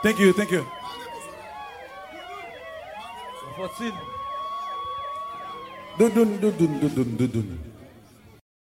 Thank you, thank you. 14. Dun dun dun dun dun dun dun dun.